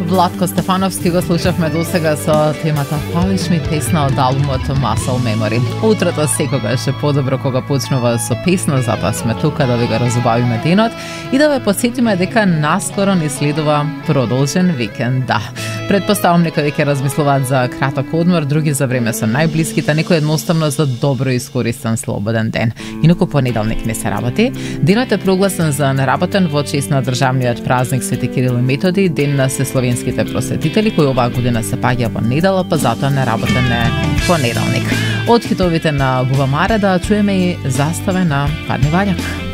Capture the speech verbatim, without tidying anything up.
Владко Стефановски го слушавме досега со темата "Палиш ми" песна од албумот Muscle Memory. Утрото секогаш е подобро кога почнува со песна, затоа сме тука да ви го разубавиме денот и да ве подсетиме дека наскоро ни следува продолжен викенд. Да, предпоставам некои ќе размислуваат за краток одмор, други за време со најблиските, некои едноставно за добро искористен слободен ден. Инаку понеделник не се работи. Денот е прогласен за неработен во чест на државниот празник Свети Кирил и Методи, ден на сесловенските просветители, кој оваа година се паѓа во недела, па затоа неработен е понеделник. Од хитовите на Бува Маре да чуеме и "Заставе на Падни вањак".